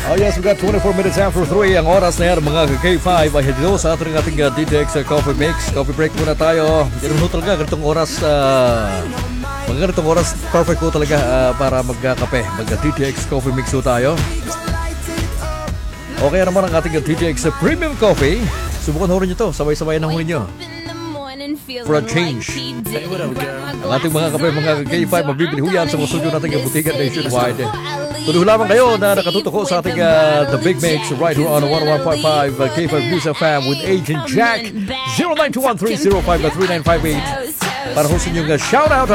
Oh yes, we got 24 minutes after 3. Ang oras na yan, mga K5 ay dito sa ating DTX Coffee Mix. Coffee break muna tayo. Ganun talaga, ganitong oras, mga ganitong oras, perfect po talaga para magkape. Mag-DTX Coffee Mix po tayo. Okay naman ang ating DTX Premium Coffee. Subukan ho rin nyo to, sabay-sabay na ho ninyo. For a change. Ang ating mga kape, mga K5, mabibili ho yan sa mga studio natin yung butikan nationwide. Tuloy lamang kayo na nakatutok sa ating The Big Mix right here on 101.5 K5 News FM with Agent Jack 0921-305-3958 para ho sa inyong shoutout.